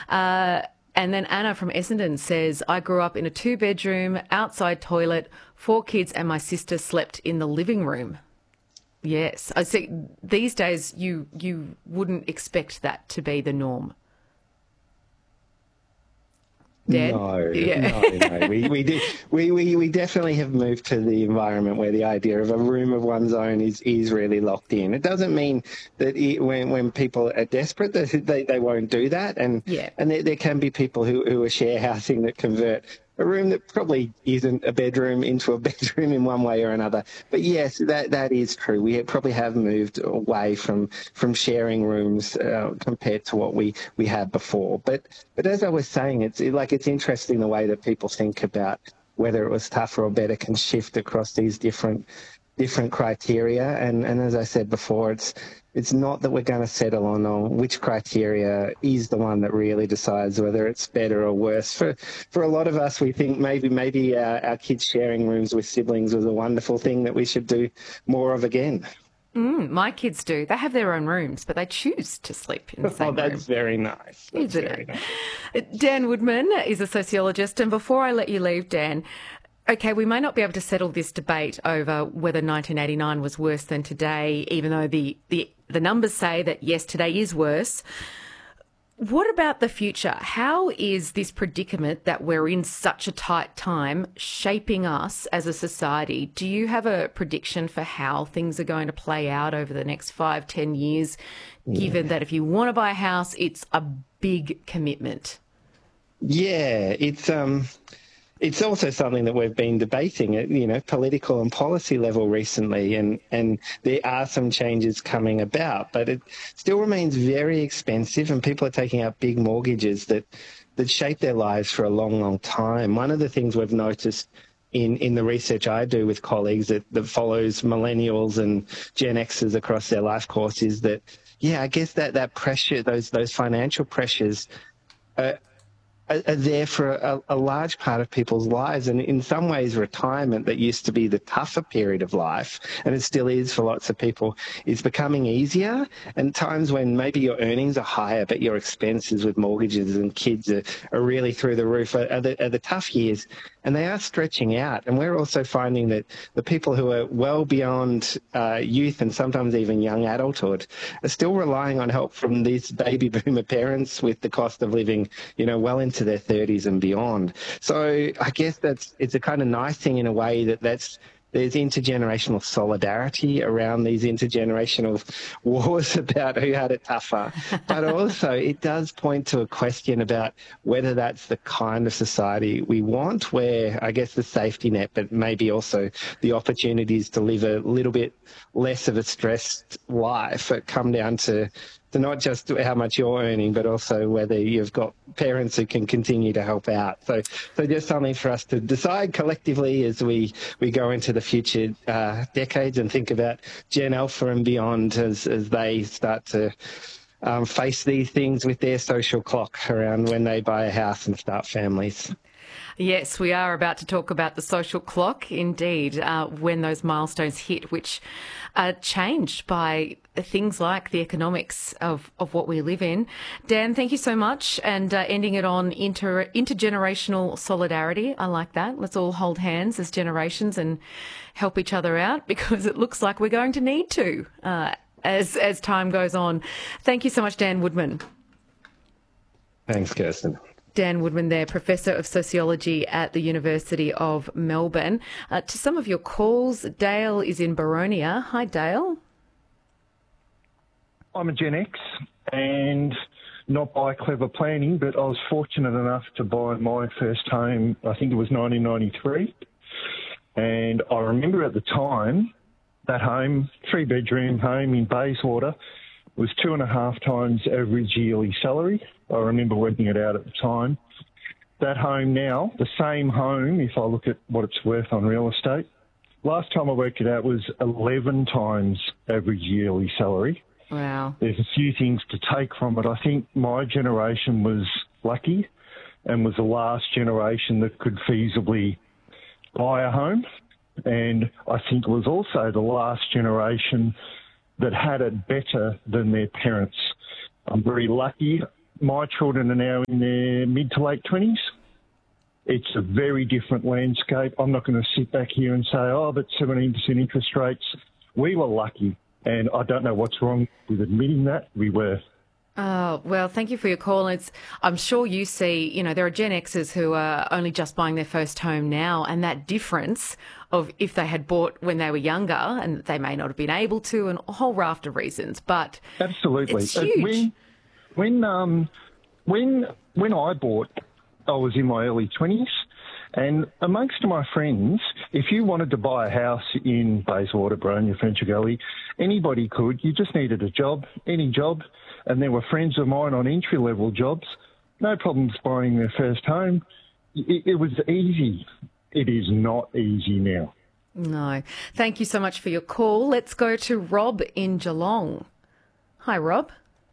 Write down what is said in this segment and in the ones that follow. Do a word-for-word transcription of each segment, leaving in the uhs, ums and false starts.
Uh, and then Anna from Essendon says, I grew up in a two-bedroom, outside toilet, four kids and my sister slept in the living room. Yes. I see. These days, you you wouldn't expect that to be the norm. Dan? No, Yeah. no, no. We we, do, we we we definitely have moved to the environment where the idea of a room of one's own is, is really locked in. It doesn't mean that it, when when people are desperate that they, they won't do that, and Yeah. and there, there can be people who, who are share housing that convert a room that probably isn't a bedroom into a bedroom in one way or another. But yes, that that is true. We probably have moved away from from sharing rooms uh, compared to what we, we had before. But but as I was saying, it's like it's interesting the way that people think about whether it was tougher or better can shift across these different different criteria. And, and as I said before, it's it's not that we're going to settle on, on which criteria is the one that really decides whether it's better or worse. For for a lot of us, we think maybe maybe our, our kids sharing rooms with siblings was a wonderful thing that we should do more of again. Mm, my kids do. They have their own rooms, but they choose to sleep in the same Oh, that's room. very nice. That's Isn't very it? nice. Dan Woodman is a sociologist, and before I let you leave, Dan, okay, we may not be able to settle this debate over whether nineteen eighty-nine was worse than today, even though the, the, the numbers say that, yes, today is worse. What about the future? How is this predicament that we're in such a tight time shaping us as a society? Do you have a prediction for how things are going to play out over the next five, ten years, given that if you want to buy a house, it's a big commitment? Yeah, it's um, it's also something that we've been debating at, you know, political and policy level recently, and, and there are some changes coming about, but it still remains very expensive, and people are taking out big mortgages that, that shape their lives for a long, long time. One of the things we've noticed in, in the research I do with colleagues that, that follows millennials and Gen Xers across their life course is that, yeah, I guess that, that pressure, those, those financial pressures, uh, are there for a, a large part of people's lives. And in some ways, retirement that used to be the tougher period of life, and it still is for lots of people, is becoming easier. And times when maybe your earnings are higher, but your expenses with mortgages and kids are, are really through the roof are, are, the, are the tough years. And they are stretching out. And we're also finding that the people who are well beyond uh, youth and sometimes even young adulthood are still relying on help from these baby boomer parents with the cost of living, you know, well into their thirties and beyond. So I guess that's it's a kind of nice thing in a way that that's there's intergenerational solidarity around these intergenerational wars about who had it tougher. But also it does point to a question about whether that's the kind of society we want, where I guess the safety net, but maybe also the opportunities to live a little bit less of a stressed life come down to to not just how much you're earning, but also whether you've got parents who can continue to help out. So, so just something for us to decide collectively as we, we go into the future uh, decades and think about Gen Alpha and beyond as, as they start to um, face these things with their social clock around when they buy a house and start families. Yes, we are about to talk about the social clock, indeed, uh, when those milestones hit, which are changed by things like the economics of, of what we live in. Dan, thank you so much. And uh, ending it on inter, intergenerational solidarity. I like that. Let's all hold hands as generations and help each other out, because it looks like we're going to need to uh, as, as time goes on. Thank you so much, Dan Woodman. Thanks, Kirsten. Dan Woodman there, Professor of Sociology at the University of Melbourne. Uh, to some of your calls, Dale is in Boronia. Hi, Dale. I'm a Gen X, and not by clever planning, but I was fortunate enough to buy my first home, I think it was nineteen ninety-three. And I remember at the time, that home, three-bedroom home in Bayswater, was two and a half times average yearly salary. I remember working it out at the time. That home now, the same home, if I look at what it's worth on real estate, last time I worked it out was eleven times average yearly salary. Wow. There's a few things to take from it. I think my generation was lucky and was the last generation that could feasibly buy a home. And I think it was also the last generation that had it better than their parents. I'm very lucky my children are now in their mid to late twenties. It's a very different landscape. I'm not going to sit back here and say, oh, but seventeen percent interest rates. We were lucky, and I don't know what's wrong with admitting that. We were. Oh, well, thank you for your call. It's, I'm sure you see, you know, there are Gen Xers who are only just buying their first home now, and that difference of if they had bought when they were younger, and they may not have been able to, and a whole raft of reasons, but absolutely, it's huge. When, when, um, when, when I bought, I was in my early twenties, and amongst my friends, if you wanted to buy a house in Bayswater, Bronya, French Gully, anybody could. You just needed a job, any job, and there were friends of mine on entry-level jobs, no problems buying their first home. It, it was easy. It is not easy now. No. Thank you so much for your call. Let's go to Rob in Geelong. Hi, Rob.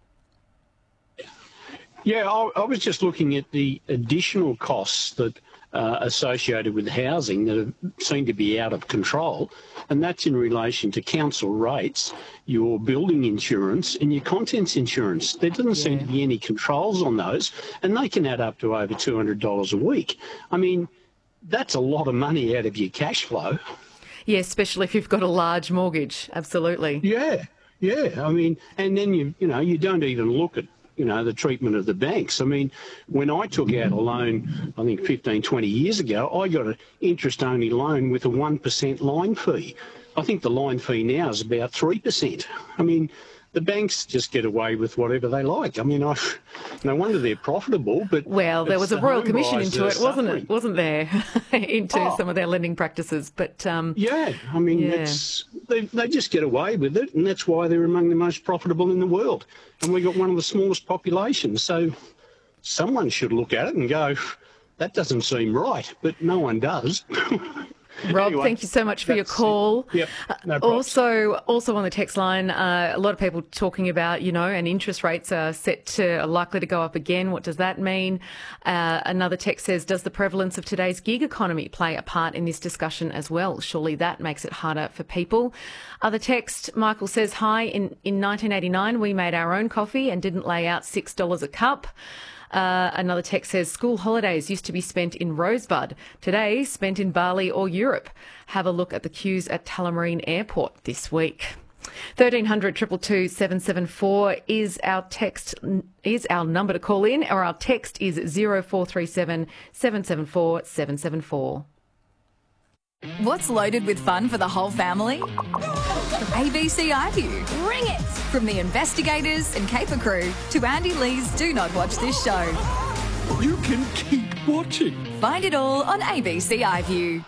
Yeah, I, I was just looking at the additional costs that uh, associated with housing that have, seem to be out of control, and that's in relation to council rates, your building insurance and your contents insurance. There doesn't yeah. seem to be any controls on those, and they can add up to over two hundred dollars a week. I mean, that's a lot of money out of your cash flow. Yeah, especially if you've got a large mortgage. Absolutely. Yeah, yeah. I mean, and then you, you know, you don't even look at, you know, the treatment of the banks. I mean, when I took out a loan, I think fifteen, twenty years ago, I got an interest-only loan with a one percent line fee. I think the line fee now is about three percent. I mean, the banks just get away with whatever they like. I mean, I, no wonder they're profitable, but... Well, there was a the Royal Commission into it, wasn't suffering. it? Wasn't there? into oh. some of their lending practices. But um, Yeah, I mean, yeah. It's, they, they just get away with it, and that's why they're among the most profitable in the world. And we've got one of the smallest populations, so someone should look at it and go, that doesn't seem right, but no one does. Rob, anyway, thank you so much for your call. Yep, no uh, also, also on the text line, uh, a lot of people talking about, you know, and interest rates are set to, are likely to go up again. What does that mean? Uh, another text says, does the prevalence of today's gig economy play a part in this discussion as well? Surely that makes it harder for people. Other text, Michael says, hi, in, in nineteen eighty-nine, we made our own coffee and didn't lay out six dollars a cup. Uh, another text says, school holidays used to be spent in Rosebud. Today, spent in Bali or Europe. Have a look at the queues at Tullamarine Airport this week. thirteen hundred, two two two, seven seven four is our text, is our number to call in, or our text is zero four three seven, seven seven four, seven seven four. What's loaded with fun for the whole family? A B C iView. Bring it! From the investigators and Caper crew to Andy Lee's Do Not Watch This Show. You can keep watching. Find it all on A B C iView.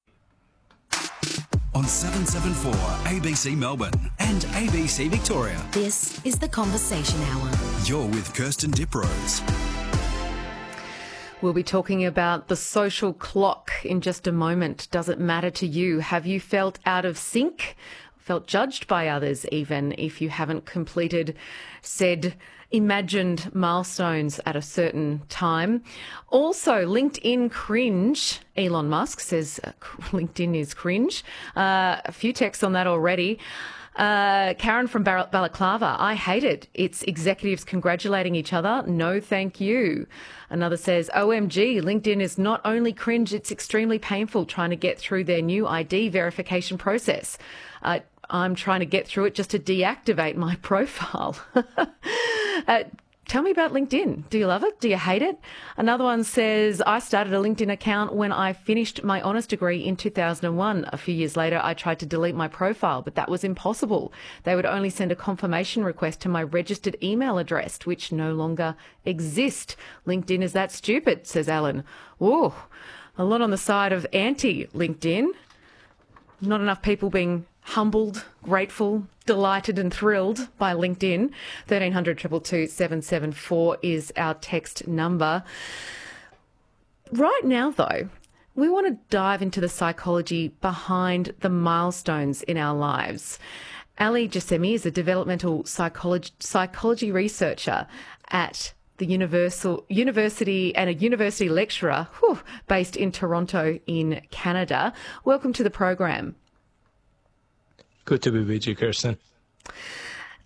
On seven seven four A B C Melbourne and A B C Victoria. This is the Conversation Hour. You're with Kirsten Diprose. We'll be talking about the social clock in just a moment. Does it matter to you? Have you felt out of sync? Felt judged by others, even if you haven't completed said imagined milestones at a certain time? Also, LinkedIn cringe. Elon Musk says uh, LinkedIn is cringe. Uh, a few texts on that already. Uh, Karen from Bal- Balaclava, I hate it. It's executives congratulating each other. No, thank you. Another says, O M G, LinkedIn is not only cringe, it's extremely painful trying to get through their new I D verification process. Uh, I'm trying to get through it just to deactivate my profile. uh, Tell me about LinkedIn. Do you love it? Do you hate it? Another one says, I started a LinkedIn account when I finished my honours degree in two thousand one. A few years later, I tried to delete my profile, but that was impossible. They would only send a confirmation request to my registered email address, which no longer exists. LinkedIn is that stupid, says Alan. Ooh, a lot on the side of anti-LinkedIn. Not enough people being humbled, grateful, delighted and thrilled by LinkedIn. thirteen hundred, two two two, seven seven four is our text number. Right now, though, we want to dive into the psychology behind the milestones in our lives. Ali Jassemi is a developmental psychology, psychology researcher at the Universal University and a university lecturer whew, based in Toronto in Canada. Welcome to the program. Good to be with you, Kirsten.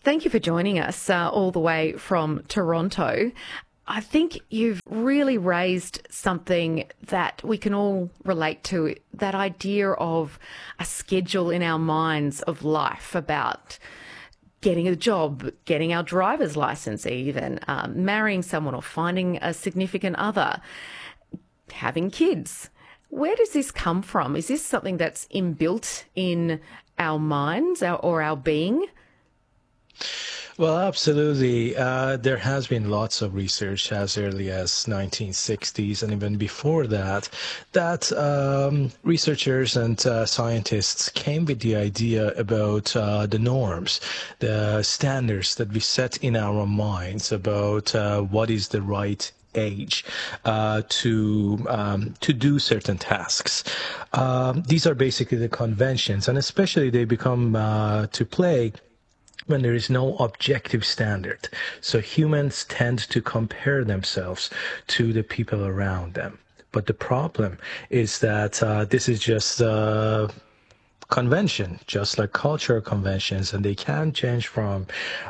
Thank you for joining us uh, all the way from Toronto. I think you've really raised something that we can all relate to, that idea of a schedule in our minds of life, about getting a job, getting our driver's license even, um, marrying someone or finding a significant other, having kids. Where does this come from? Is this something that's inbuilt in our minds our, or our being? Well, absolutely. Uh, there has been lots of research as early as nineteen sixties and even before that, that um, researchers and uh, scientists came with the idea about uh, the norms, the standards that we set in our minds about uh, what is the right age uh, to um, to do certain tasks. Um, these are basically the conventions, and especially they become uh, to play when there is no objective standard. So humans tend to compare themselves to the people around them. But the problem is that uh, this is just uh, convention, just like cultural conventions, and they can change from,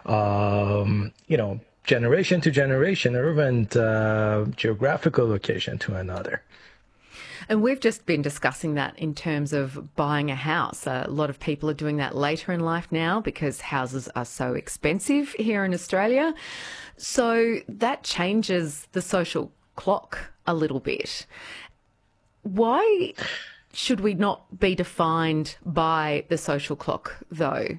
um, you know, generation to generation, or even uh, geographical location to another. And we've just been discussing that in terms of buying a house. A lot of people are doing that later in life now because houses are so expensive here in Australia. So that changes the social clock a little bit. Why should we not be defined by the social clock, though?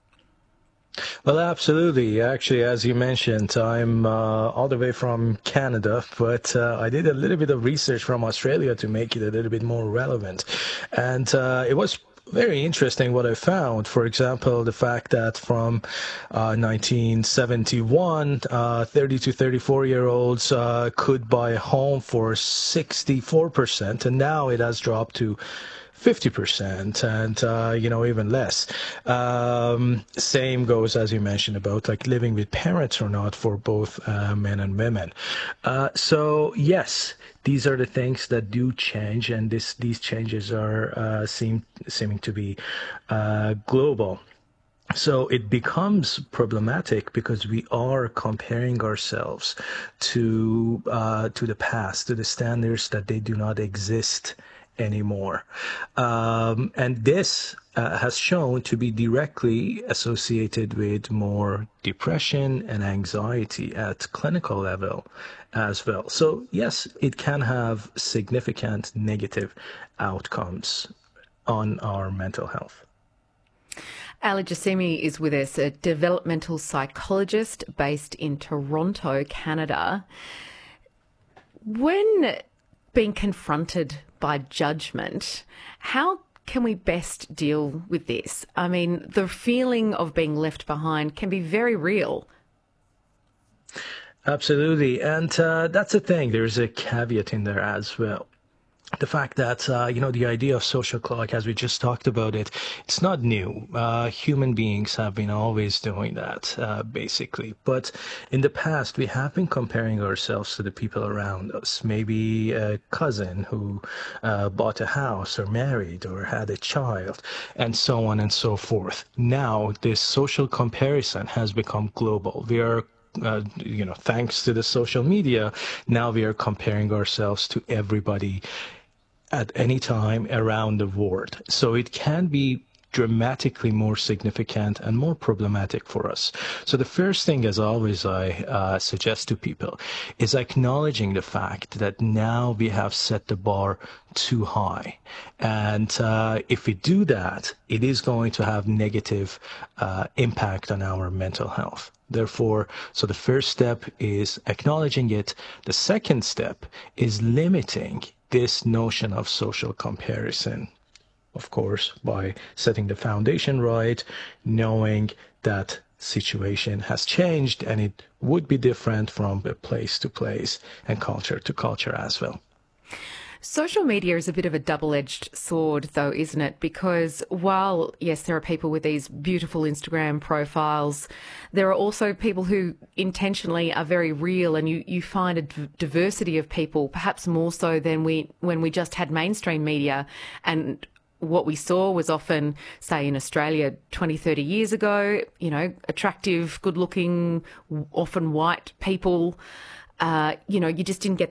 Well, absolutely. Actually, as you mentioned, I'm uh, all the way from Canada, but uh, I did a little bit of research from Australia to make it a little bit more relevant. And uh, it was very interesting what I found. For example, the fact that from uh, nineteen seventy-one, uh, thirty to thirty-four year olds uh, could buy a home for sixty-four percent, and now it has dropped to fifty percent, and uh, you know, even less. Um, same goes, as you mentioned, about like living with parents or not for both uh, men and women. Uh, so yes, these are the things that do change, and this these changes are uh, seem seeming to be uh, global. So it becomes problematic because we are comparing ourselves to uh, to the past, to the standards that they do not exist anymore. Um, and this uh, has shown to be directly associated with more depression and anxiety at clinical level as well. So yes, it can have significant negative outcomes on our mental health. Ali Jassemi is with us, a developmental psychologist based in Toronto, Canada. When being confronted by judgment, how can we best deal with this? I mean, the feeling of being left behind can be very real. Absolutely. And uh, that's the thing. There's a caveat in there as well. The fact that, uh, you know, the idea of social clock, as we just talked about it, it's not new. Uh, human beings have been always doing that, uh, basically. But in the past, we have been comparing ourselves to the people around us. Maybe a cousin who uh, bought a house or married or had a child, and so on and so forth. Now, this social comparison has become global. We are Uh, you know, thanks to the social media, now we are comparing ourselves to everybody at any time around the world. So it can be dramatically more significant and more problematic for us. So the first thing, as always, I uh, suggest to people is acknowledging the fact that now we have set the bar too high. And uh, if we do that, it is going to have negative uh, impact on our mental health. Therefore, so the first step is acknowledging it. The second step is limiting this notion of social comparison, of course, by setting the foundation right, knowing that situation has changed and it would be different from place to place and culture to culture as well. Social media is a bit of a double-edged sword, though, isn't it? Because while, yes, there are people with these beautiful Instagram profiles, there are also people who intentionally are very real, and you, you find a d- diversity of people, perhaps more so than we when we just had mainstream media and what we saw was often, say, in Australia twenty, thirty years ago, you know, attractive, good-looking, often white people. Uh, you know, you just didn't get